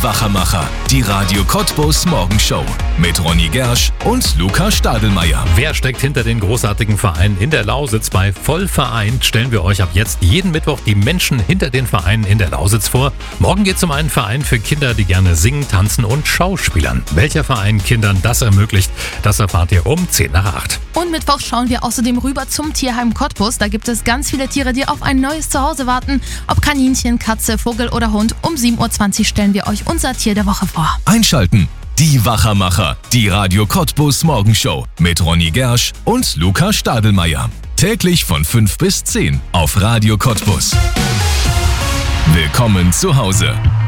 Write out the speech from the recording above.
Wachermacher, die Radio Cottbus Morgenshow mit Ronny Gersch und Luca Stadelmeier. Wer steckt hinter den großartigen Vereinen in der Lausitz? Bei Vollvereint stellen wir euch ab jetzt jeden Mittwoch die Menschen hinter den Vereinen in der Lausitz vor. Morgen geht es um einen Verein für Kinder, die gerne singen, tanzen und schauspielern. Welcher Verein Kindern das ermöglicht, das erfahrt ihr um 7:50. Und Mittwoch schauen wir außerdem rüber zum Tierheim Cottbus. Da gibt es ganz viele Tiere, die auf ein neues Zuhause warten. Ob Kaninchen, Katze, Vogel oder Hund. Um 7:20 Uhr stellen wir euch unser Tier der Woche vor. Einschalten. Die Wachermacher, die Radio Cottbus Morgenshow mit Ronny Gersch und Luca Stadelmeier. Täglich von 5 bis 10 auf Radio Cottbus. Willkommen zu Hause.